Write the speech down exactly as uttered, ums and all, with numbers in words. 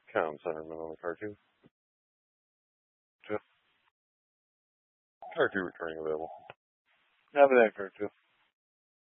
Count Centerman on the car two. Two. Car two returning available. Have an car two.